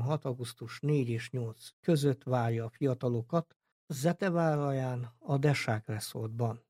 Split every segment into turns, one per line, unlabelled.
2016. augusztus 4 és 8 között várja a fiatalokat Zeteváraján, a Dessák Resortban.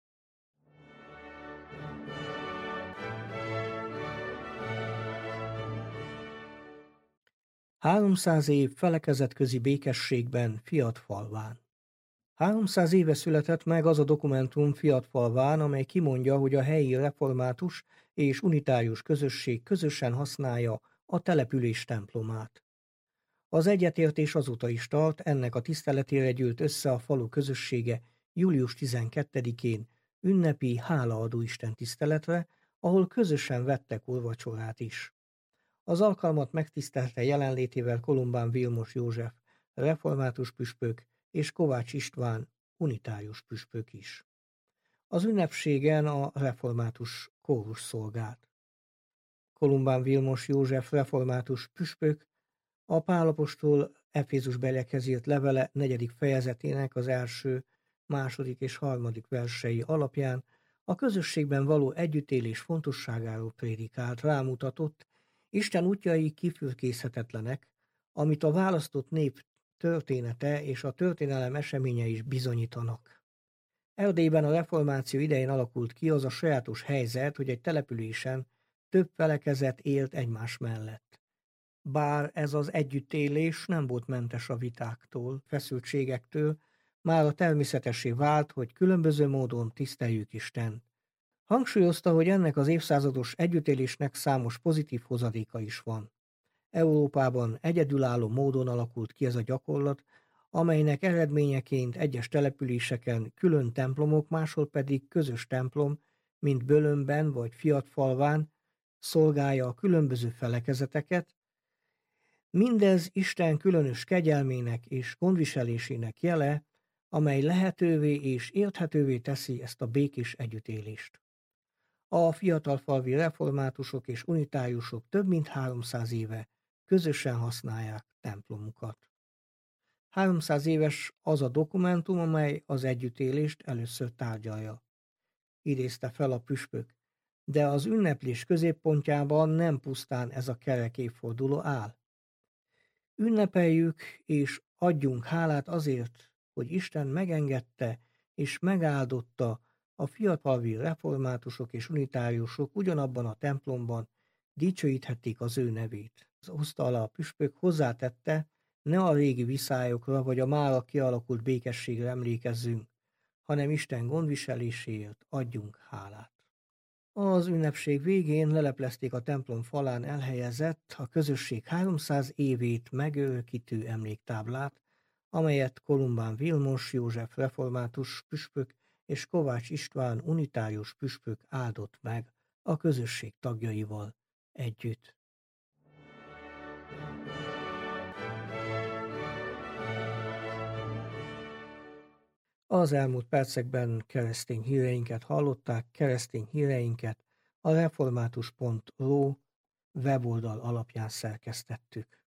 ...300 év felekezetközi békességben Fiatfalván. 300 éve született meg az a dokumentum Fiatfalván, amely kimondja, hogy a helyi református és unitárius közösség közösen használja a település templomát. Az egyetértés azóta is tart, ennek a tiszteletére gyűlt össze a falu közössége július 12-én ünnepi hálaadó istentiszteletre, ahol közösen vettek úrvacsorát is. Az alkalmat megtisztelte jelenlétével Kolumbán Vilmos József református püspök és Kovács István unitárius püspök is. Az ünnepségen a református kórus szolgált. Kolumbán Vilmos József református püspök a Pál apostol Efézusbeliekhez írt levele 4. fejezetének az 1., 2. és 3. versei alapján a közösségben való együttélés fontosságáról prédikált, rámutatott, Isten útjai kifürkészhetetlenek, amit a választott nép története és a történelem eseményei is bizonyítanak. Erdélyben a reformáció idején alakult ki az a sajátos helyzet, hogy egy településen több felekezet élt egymás mellett. Bár ez az együttélés nem volt mentes a vitáktól, feszültségektől, már a természetessé vált, hogy különböző módon tiszteljük Istent. Hangsúlyozta, hogy ennek az évszázados együttélésnek számos pozitív hozadéka is van. Európában egyedülálló módon alakult ki ez a gyakorlat, amelynek eredményeként egyes településeken külön templomok, máshol pedig közös templom, mint Bölönben vagy Fiatfalván szolgálja a különböző felekezeteket. Mindez Isten különös kegyelmének és gondviselésének jele, amely lehetővé és érthetővé teszi ezt a békés együttélést. A fiatalfalvi reformátusok és unitáriusok több mint 300 éve közösen használják templomukat. 300 éves az a dokumentum, amely az együttélést először tárgyalja. Idézte fel a püspök, de az ünneplés középpontjában nem pusztán ez a kerek évforduló áll. Ünnepeljük és adjunk hálát azért, hogy Isten megengedte és megáldotta a fiatalvi reformátusok és unitáriusok ugyanabban a templomban dicsőíthették az ő nevét. Az hozta alá a püspök, hozzátette, ne a régi viszályokra vagy a mára kialakult békességre emlékezzünk, hanem Isten gondviseléséért adjunk hálát. Az ünnepség végén leleplezték a templom falán elhelyezett, a közösség 300 évét megörökítő emléktáblát, amelyet Kolumbán Vilmos József református püspök és Kovács István unitárius püspök áldott meg a közösség tagjaival együtt. Az elmúlt percekben keresztény híreinket hallották, keresztény híreinket a református.ro weboldal alapján szerkesztettük.